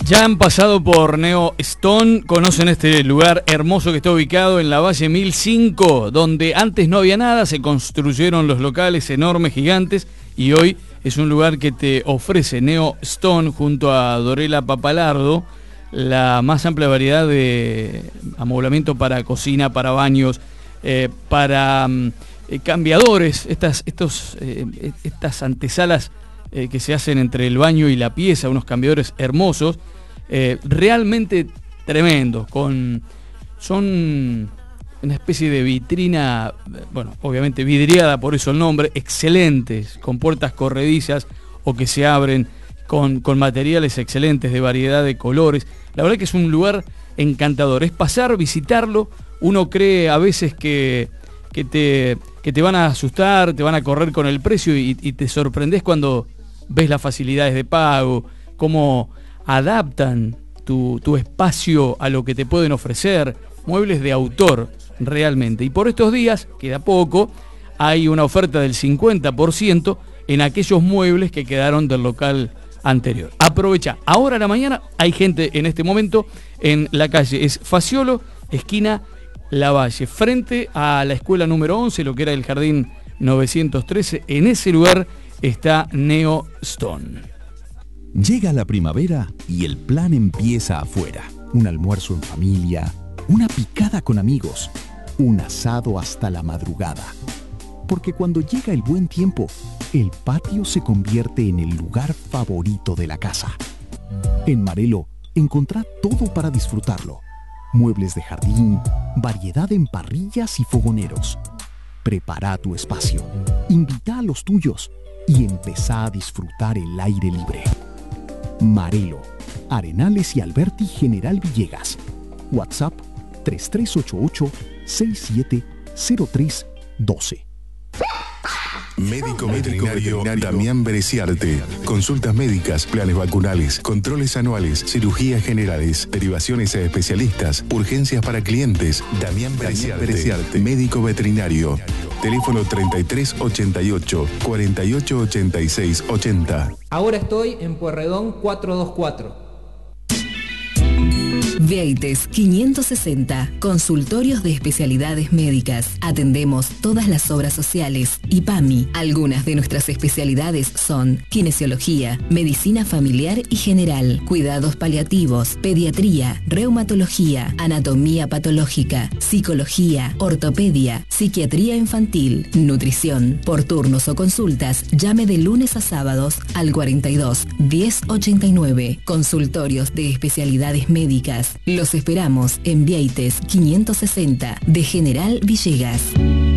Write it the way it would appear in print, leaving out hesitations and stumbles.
Ya han pasado por Neo Stone, conocen este lugar hermoso que está ubicado en la Valle 1005, donde antes no había nada, se construyeron los locales enormes, gigantes, y hoy es un lugar que te ofrece Neo Stone junto a Dorela Papalardo, la más amplia variedad de amoblamiento para cocina, para baños, para cambiadores, estas antesalas que se hacen entre el baño y la pieza, unos cambiadores hermosos, realmente tremendos, son una especie de vitrina, bueno, obviamente vidriada, por eso el nombre, excelentes, con puertas corredizas o que se abren, con materiales excelentes de variedad de colores. La verdad que es un lugar encantador, es pasar, visitarlo. Uno cree a veces que te van a asustar, te van a correr con el precio y te sorprendés cuando ves las facilidades de pago, cómo adaptan tu espacio a lo que te pueden ofrecer, muebles de autor realmente. Y por estos días, queda poco, hay una oferta del 50% en aquellos muebles que quedaron del local anterior. Aprovecha, ahora a la mañana hay gente en este momento en la calle, es Faciolo, esquina Lavalle, frente a la escuela número 11, lo que era el jardín 913, en ese lugar está Neo Stone. Llega la primavera y el plan empieza afuera. Un almuerzo en familia, una picada con amigos, un asado hasta la madrugada. Porque cuando llega el buen tiempo, el patio se convierte en el lugar favorito de la casa. En Marelo, encontrá todo para disfrutarlo. Muebles de jardín, variedad en parrillas y fogoneros. Prepara tu espacio, invita a los tuyos y empezá a disfrutar el aire libre. Marelo, Arenales y Alberti, General Villegas. WhatsApp 3388-670312. Médico veterinario Damián Bereciarte. Consultas médicas, planes vacunales, controles anuales, cirugías generales, derivaciones a especialistas, urgencias para clientes. Damián Bereciarte, médico veterinario. Teléfono 3388 4886 80. Ahora estoy en Pueyrredón 424. Vieites 560, consultorios de especialidades médicas. Atendemos todas las obras sociales y PAMI. Algunas de nuestras especialidades son kinesiología, medicina familiar y general, cuidados paliativos, pediatría, reumatología, anatomía patológica, psicología, ortopedia, psiquiatría infantil, nutrición. Por turnos o consultas, llame de lunes a sábados al 42 1089. Consultorios de especialidades médicas. Los esperamos en Vieites 560 de General Villegas.